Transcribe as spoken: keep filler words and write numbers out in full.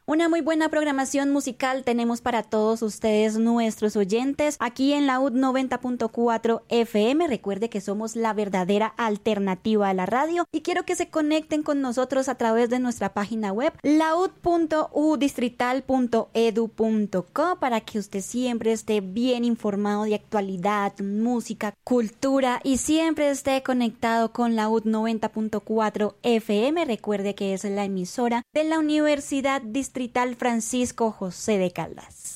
Una muy buena programación musical tenemos para todos ustedes, nuestros oyentes, aquí en la U D noventa punto cuatro F M. Recuerde que somos la verdadera alternativa a la radio y quiero que se conecten con nosotros a través de nuestra página web laud punto u distrital punto edu punto co para que usted siempre esté bien informado de actualidad, música, cultura y siempre esté conectado con la U D noventa punto cuatro F M. Recuerde que es la emisora de la Universidad Distrital Francisco José de Caldas.